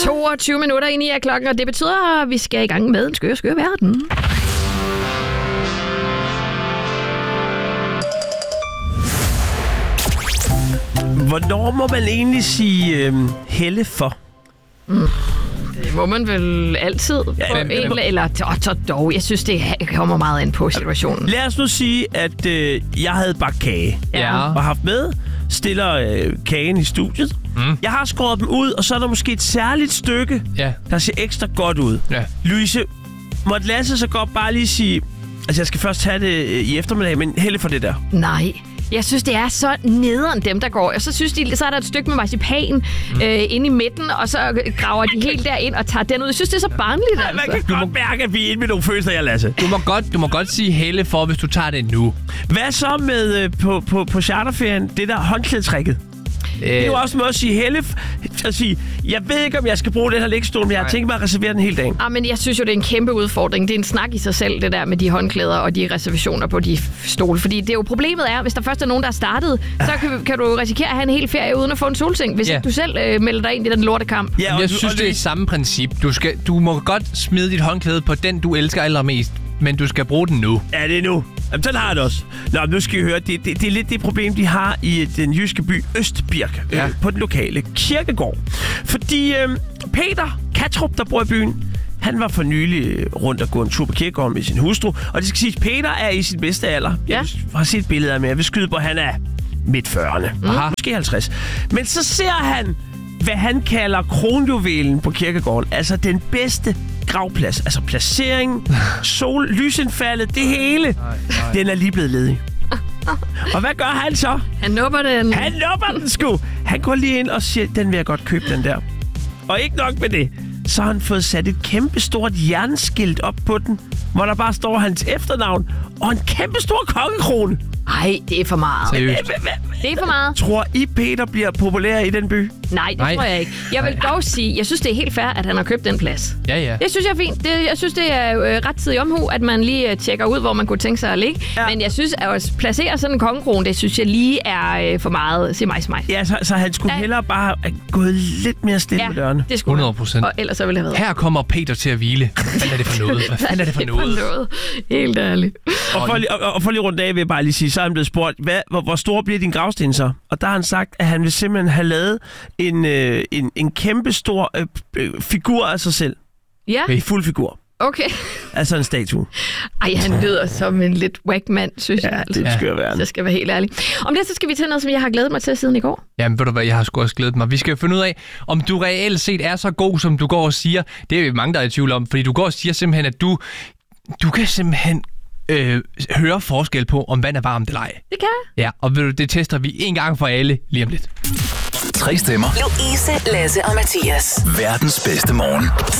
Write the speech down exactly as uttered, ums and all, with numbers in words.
toogtyve minutter ind i er klokken, og det betyder, at vi skal i gang med en skør, skør verden. Hvornår må man egentlig sige øh, helle for? Mm. Det må man vel altid ja, men, en, eller oh, dog. Jeg synes, det kommer meget an på situationen. Lad os nu sige, at øh, jeg havde bagt kage ja. og haft med, stiller øh, kagen i studiet. Mm. Jeg har skåret dem ud, og så er der måske et særligt stykke, ja. der ser ekstra godt ud. Ja. Louise, måtte Lasse så godt bare lige sige, altså jeg skal først tage det i eftermiddag, men helle for det der. Nej. Jeg synes, det er så nederen dem, der går. Og så synes de, så er der et stykke med marcipan mm. øh, inde i midten, og så graver de helt derind og tager den ud. Jeg synes, det er så barnligt, altså. Ja, man kan du godt må... mærke, at vi er inde med nogle følelser, jeg Lasse. Du må godt, du må godt sige helle for, hvis du tager det nu. Hvad så med øh, på, på, på charterferien, det der håndklædetrækket? Øh... Det er jo også en måde at sige helle, at sige, jeg ved ikke, om jeg skal bruge den her lægstol, men jeg har tænkt mig at reservere den hele dagen. Ah, men jeg synes jo, det er en kæmpe udfordring. Det er en snak i sig selv, det der med de håndklæder og de reservationer på de stole. Fordi det er jo problemet er, hvis der først er nogen, der er startet, så kan, kan du risikere at have en hel ferie uden at få en solseng, hvis yeah. ikke du selv øh, melder dig ind i den lortekamp. Ja, jeg du, synes, det er samme princip. Du, skal, du må godt smide dit håndklæde på den, du elsker allermest, men du skal bruge den nu. Ja, det er nu. Jamen, sådan har jeg det også. Nå, nu skal I høre. Det, det, det er lidt det problem, de har i den jyske by Østbirk, ja. øh, på den lokale kirkegård. Fordi øh, Peter Katrup, der bor i byen, han var for nylig rundt og gå en tur på kirkegården med sin hustru. Og det skal siges, Peter er i sit bedste alder. Ja. Jeg har set billeder af ham. Jeg vil skyde på, at han er midt fyrrerne. Mm. Måske halvtreds. Men så ser han, hvad han kalder kronjuvelen på kirkegården. Altså den bedste gravplads. Altså placering, sol, lysindfaldet, det hele. Nej, nej. Den er lige blevet ledig. Og hvad gør han så? Han nupper den. Han nupper den sgu. Han går lige ind og siger, den vil jeg godt købe, den der. Og ikke nok med det, så har han fået sat et kæmpe stort jernskilt op på den, hvor der bare står hans efternavn og en kæmpe stor kongekrone. Ej, det er for meget. Seriøst. Det er for meget. Tror I, Peter bliver populær i den by? Nej, det Nej. tror jeg ikke. Jeg vil dog sige, jeg synes, det er helt fair, at han har købt den plads. Ja, ja. Det synes jeg er fint. Det, jeg synes, det er øh, ret tid i omhu, at man lige øh, tjekker ud, hvor man kunne tænke sig at ligge. Ja. Men jeg synes, at placere sådan en kongekrone, det synes jeg lige er øh, for meget. Sig mig, sig mig. Ja, så, så han skulle ja. hellere bare have gået lidt mere stille ja, med dørene. Det skulle hundrede procent. Og ellers så ville det have været. Her kommer Peter til at hvile. Hvad er det for noget? Hvad fanden er det for noget? noget? Helt ærligt. Og for, og, og for lige rundt af vil jeg bare lige sige, så er han blevet spurgt, hvad, hvor, hvor stor bliver din gravsten så? Og der har han sagt, at han vil simpelthen have lavet en, øh, en, en kæmpe stor øh, øh, figur af sig selv. Ja. En fuld figur. Okay. Altså en statue. Ej, han lyder som en lidt whack mand, synes ja, jeg. det er skør værende. Så skal jeg være helt ærlig. Om det, så skal vi til noget, som jeg har glædet mig til siden i går. Jamen, ved du hvad, jeg har sgu også glædet mig. Vi skal jo finde ud af, om du reelt set er så god, som du går og siger. Det er jo mange, der er i tvivl om, fordi du går og siger simpelthen, at du, du kan simpelthen øh, høre forskel på, om vand er varmt eller ej. Det kan jeg. Ja, og ved du, det tester vi en gang for alle lige om lidt. Tre stemmer. Louise, Lasse og Mathias. Verdens bedste morgen.